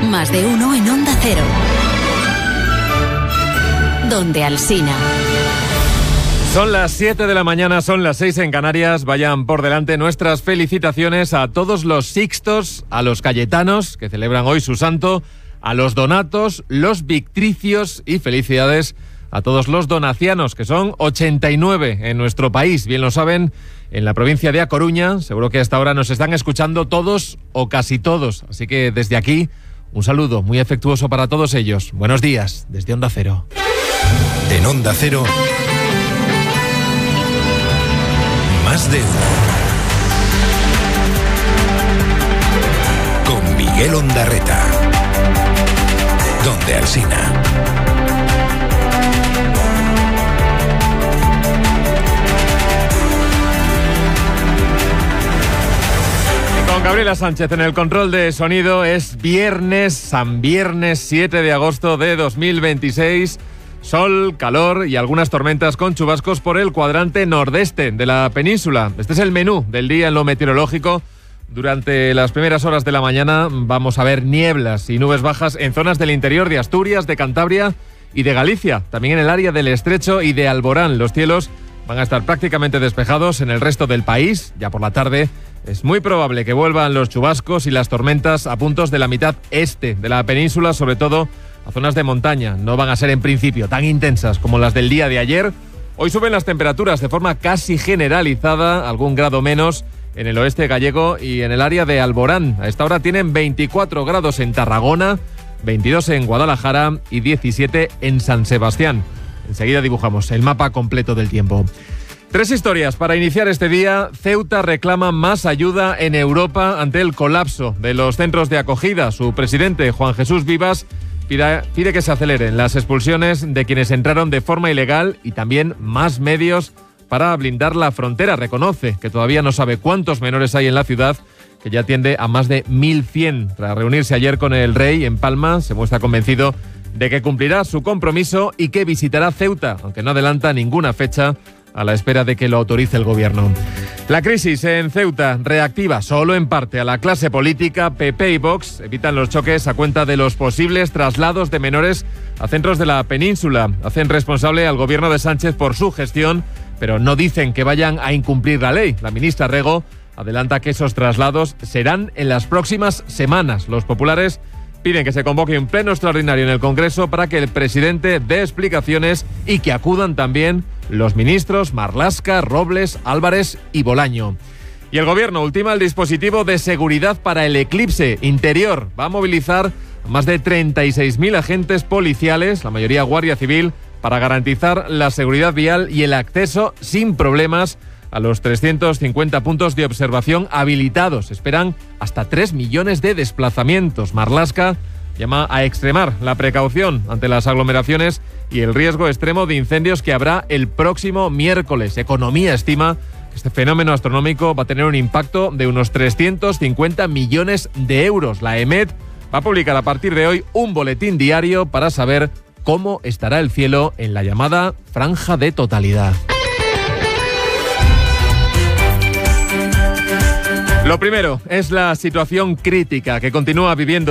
Más de uno en Onda Cero. Donde Alsina. Son las 7 de la mañana, son las 6 en Canarias. Vayan por delante nuestras felicitaciones a todos los Sixtos, a los Cayetanos, que celebran hoy su santo, a los Donatos, los Victricios y felicidades a todos los Donacianos, que son 89 en nuestro país. Bien lo saben, en la provincia de A Coruña, seguro que hasta ahora nos están escuchando todos o casi todos. Así que desde aquí, un saludo muy afectuoso para todos ellos. Buenos días, desde Onda Cero. En Onda Cero, Más de uno. Con Miguel Ondarreta. Donde Alsina. Con Gabriela Sánchez en el control de sonido. Es viernes, San Viernes 7 de agosto de 2026. Sol, calor y algunas tormentas con chubascos por el cuadrante nordeste de la península. Este es el menú del día en lo meteorológico. Durante las primeras horas de la mañana vamos a ver nieblas y nubes bajas en zonas del interior de Asturias, de Cantabria y de Galicia. También en el área del Estrecho y de Alborán. Los cielos van a estar prácticamente despejados en el resto del país. Ya por la tarde es muy probable que vuelvan los chubascos y las tormentas a puntos de la mitad este de la península, sobre todo a zonas de montaña. No van a ser en principio tan intensas como las del día de ayer. Hoy suben las temperaturas de forma casi generalizada, algún grado menos en el oeste gallego y en el área de Alborán. A esta hora tienen 24 grados en Tarragona, 22 en Guadalajara y 17 en San Sebastián. Enseguida dibujamos el mapa completo del tiempo. Tres historias para iniciar este día. Ceuta reclama más ayuda en Europa ante el colapso de los centros de acogida. Su presidente, Juan Jesús Vivas, pide que se aceleren las expulsiones de quienes entraron de forma ilegal y también más medios para blindar la frontera. Reconoce que todavía no sabe cuántos menores hay en la ciudad, que ya tiende a más de 1.100. Tras reunirse ayer con el rey en Palma, se muestra convencido de que cumplirá su compromiso y que visitará Ceuta, aunque no adelanta ninguna fecha, a la espera de que lo autorice el gobierno. La crisis en Ceuta reactiva solo en parte a la clase política. PP y Vox evitan los choques a cuenta de los posibles traslados de menores a centros de la península. Hacen responsable al gobierno de Sánchez por su gestión, pero no dicen que vayan a incumplir la ley. La ministra Rego adelanta que esos traslados serán en las próximas semanas. Los populares piden que se convoque un pleno extraordinario en el Congreso para que el presidente dé explicaciones y que acudan también los ministros Marlaska, Robles, Álvarez y Bolaño. Y el gobierno ultima el dispositivo de seguridad para el eclipse interior. Va a movilizar a más de 36.000 agentes policiales, la mayoría Guardia Civil, para garantizar la seguridad vial y el acceso sin problemas a los 350 puntos de observación habilitados. Esperan hasta 3 millones de desplazamientos. Marlaska llama a extremar la precaución ante las aglomeraciones y el riesgo extremo de incendios que habrá el próximo miércoles. Economía estima que este fenómeno astronómico va a tener un impacto de unos 350 millones de euros. La EMET va a publicar a partir de hoy un boletín diario para saber cómo estará el cielo en la llamada franja de totalidad. Lo primero es la situación crítica que continúa viviendo